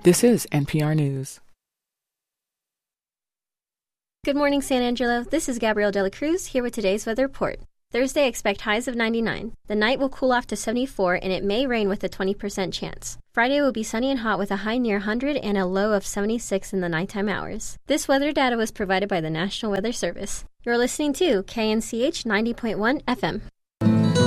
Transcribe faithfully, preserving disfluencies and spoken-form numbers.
This is N P R News. Good morning, San Angelo. This is Gabrielle Dela Cruz here with today's weather report. Thursday, expect highs of ninety-nine. The night will cool off to seventy-four, and it may rain with a twenty percent chance. Friday will be sunny and hot with a high near one hundred and a low of seventy-six in the nighttime hours. This weather data was provided by the National Weather Service. You're listening to K N C H ninety point one F M.